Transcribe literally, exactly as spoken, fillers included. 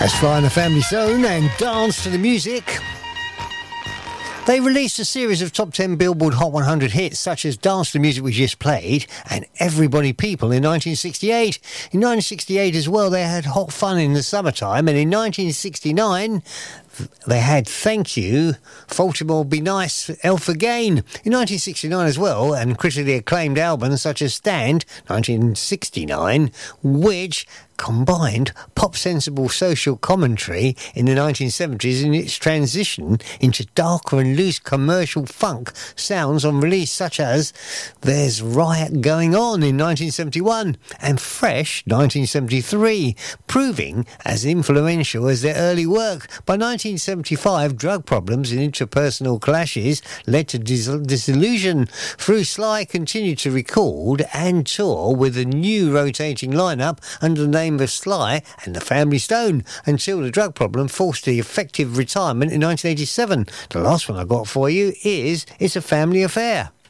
Sly and the Family Stone and Dance to the Music. They released a series of top ten Billboard Hot one hundred hits such as Dance to the Music we just played and Everybody People in nineteen sixty-eight. In nineteen sixty-eight as well they had Hot Fun in the Summertime, and in nineteen sixty-nine they had Thank You, Baltimore Be Nice, Elf Again. In nineteen sixty-nine as well, and critically acclaimed albums such as Stand, nineteen sixty-nine, which combined pop-sensible social commentary in the nineteen seventies in its transition into darker and loose commercial funk sounds on release such as There's Riot Going On in nineteen seventy-one and Fresh nineteen seventy-three, proving as influential as their early work. By nineteen seventy-five, drug problems and interpersonal clashes led to dis- disillusion. Through Sly continued to record and tour with a new rotating lineup under the name of Sly and the Family Stone until the drug problem forced the effective retirement in nineteen eighty-seven. The last one I got for you is It's a Family Affair.